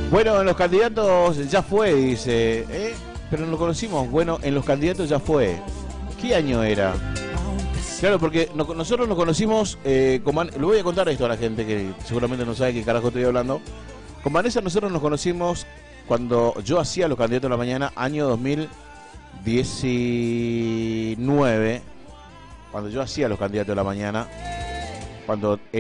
Bueno, en los candidatos ya fue, dice. Pero no lo conocimos. Bueno, en los candidatos ya fue. ¿Qué año era? Claro, porque nosotros nos conocimos le voy a contar esto a la gente que seguramente no sabe qué carajo estoy hablando. Con Vanessa nosotros nos conocimos cuando yo hacía los candidatos de la mañana, año 2019. Cuando yo hacía los candidatos de la mañana, cuando